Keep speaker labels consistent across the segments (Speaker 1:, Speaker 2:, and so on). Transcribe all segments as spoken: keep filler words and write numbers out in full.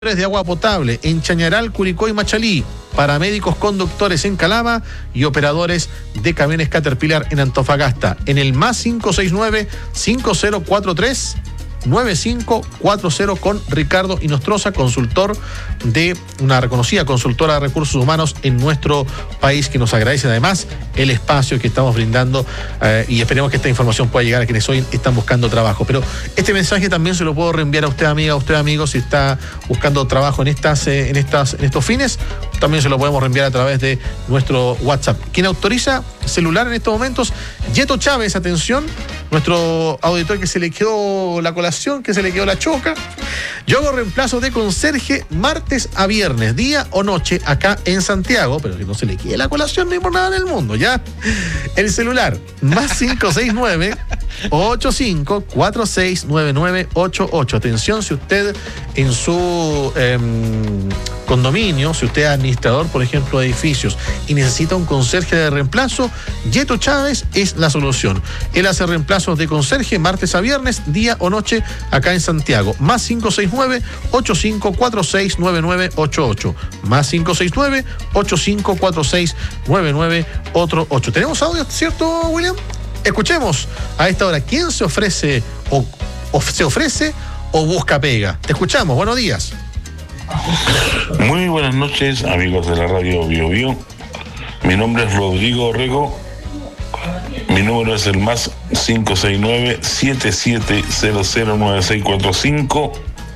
Speaker 1: de agua potable en Chañaral, Curicó y Machalí, paramédicos conductores en Calama y operadores de camiones Caterpillar en Antofagasta. En el más cinco seis nueve, cinco cero cuatro tres, nueve cinco cuatro cero con Ricardo Inostroza, consultor de una reconocida consultora de recursos humanos en nuestro país, que nos agradece además el espacio que estamos brindando eh, y esperemos que esta información pueda llegar a quienes hoy están buscando trabajo. Pero este mensaje también se lo puedo reenviar a usted, amiga, a usted, amigo, si está buscando trabajo en estas, eh, en estas, en estos fines, también se lo podemos reenviar a través de nuestro WhatsApp. Quien autoriza celular en estos momentos, Yeto Chávez, atención, nuestro auditor que se le quedó la colación, que se le quedó la choca. Yo hago reemplazo de conserje martes a viernes, día o noche, acá en Santiago, pero que no se le quede la colación ni por nada en el mundo, ¿ya? El celular, más cinco seis nueve, ocho cinco cuatro seis nueve nueve ocho ocho. Atención, si usted en su eh, condominio, si usted es administrador, por ejemplo, de edificios y necesita un conserje de reemplazo, Yeto Chávez es la solución. Él hace reemplazos de conserje martes a viernes, día o noche, acá en Santiago. Más cinco seis nueve, ocho cinco cuatro seis nueve nueve ocho ocho. Más cinco seis nueve, ocho cinco cuatro seis nueve nueve ocho ocho. ¿Tenemos audio, cierto, William? Escuchemos a esta hora quién se ofrece o, o se ofrece o busca pega. Te escuchamos, buenos días.
Speaker 2: Muy buenas noches, amigos de la radio Bio Bio. Mi nombre es Rodrigo Orrego. Mi número es el más cinco seis nueve, siete siete cero cero nueve seis cuatro cinco.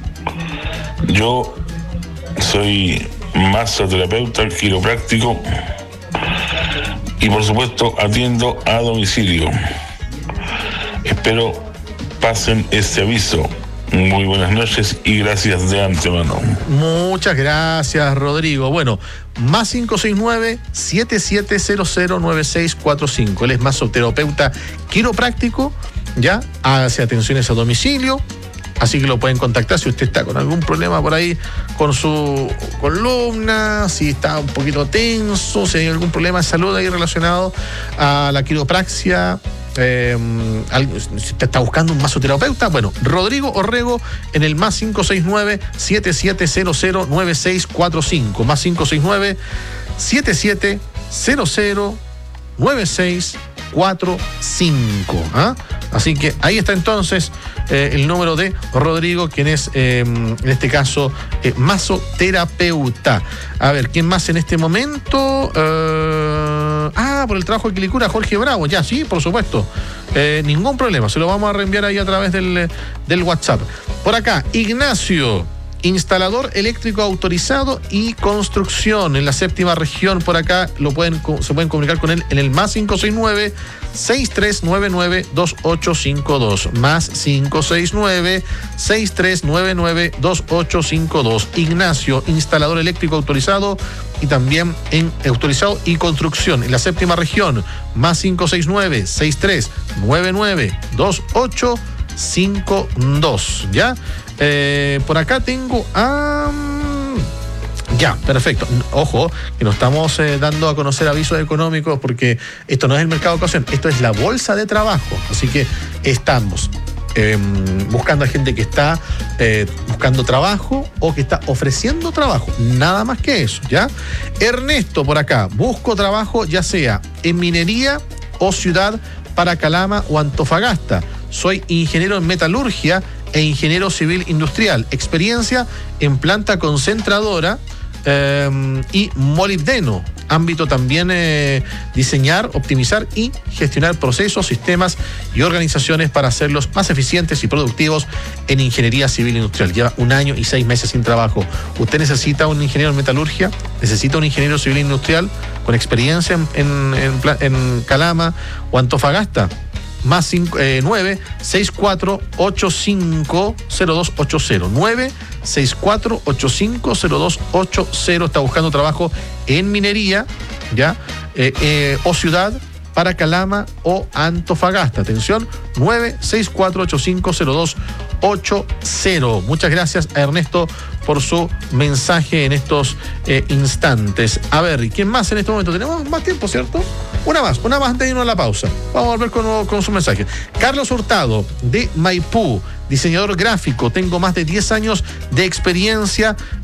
Speaker 2: Yo soy masoterapeuta quiropráctico y por supuesto atiendo a domicilio. Espero pasen este aviso. Muy buenas noches y gracias de antemano.
Speaker 1: Muchas gracias, Rodrigo. Bueno, más cinco seis nueve, siete siete cero cero nueve seis cuatro cinco. Él es masoterapeuta quiropráctico, ya, hace atenciones a domicilio, así que lo pueden contactar si usted está con algún problema por ahí con su columna, si está un poquito tenso, si hay algún problema de salud ahí relacionado a la quiropraxia. Eh, si te está buscando un masoterapeuta, bueno, Rodrigo Orrego en el más cinco seis nueve, siete siete cero cero nueve seis cuatro cinco, más cinco seis nueve, siete siete cero cero nueve seis cuatro cinco. ¿Ah? Así que ahí está entonces eh, el número de Rodrigo, quien es eh, en este caso eh, masoterapeuta. A ver, ¿quién más en este momento? Eh, ah, por el trabajo de Quilicura, Jorge Bravo, ya, sí, por supuesto. Eh, ningún problema, se lo vamos a reenviar ahí a través del, del WhatsApp. Por acá, Ignacio, instalador eléctrico autorizado y construcción en la séptima región. Por acá lo pueden, se pueden comunicar con él en el más cinco seis nueve, seis tres nueve nueve dos ocho cinco dos, más cinco seis nueve, seis tres nueve nueve dos ocho cinco dos. Ignacio, instalador eléctrico autorizado y también en autorizado y construcción en la séptima región, más cinco seis nueve, seis tres nueve nueve dos ocho cinco dos. ¿Ya? Eh, por acá tengo a... Ya, perfecto. Ojo, que no estamos eh, dando a conocer avisos económicos porque esto no es el mercado de ocasión, esto es la bolsa de trabajo. Así que estamos eh, buscando a gente que está eh, buscando trabajo o que está ofreciendo trabajo. Nada más que eso, ¿ya? Ernesto, por acá, busco trabajo ya sea en minería o ciudad para Calama o Antofagasta. Soy ingeniero en metalurgia e ingeniero civil industrial. Experiencia en planta concentradora eh, y molibdeno. Ámbito también eh, diseñar, optimizar y gestionar procesos, sistemas y organizaciones para hacerlos más eficientes y productivos en ingeniería civil industrial. Lleva un año y seis meses sin trabajo. ¿Usted necesita un ingeniero en metalurgia? ¿Necesita un ingeniero civil industrial con experiencia en, en, en, en Calama o Antofagasta? Más nueve seis cuatro ocho cinco cero dos ocho cero, nueve seis cuatro ocho cinco cero dos ocho cero. Está buscando trabajo en minería, ¿ya? Eh, eh, o ciudad para Calama o Antofagasta. Atención, nueve seis cuatro ocho cinco cero dos ochenta. Muchas gracias a Ernesto por su mensaje en estos eh, instantes. A ver, ¿y quién más en este momento? Tenemos más tiempo, ¿cierto? Una más, una más antes de irnos a la pausa. Vamos a volver con, con su mensaje. Carlos Hurtado, de Maipú, diseñador gráfico. Tengo más de diez años de experiencia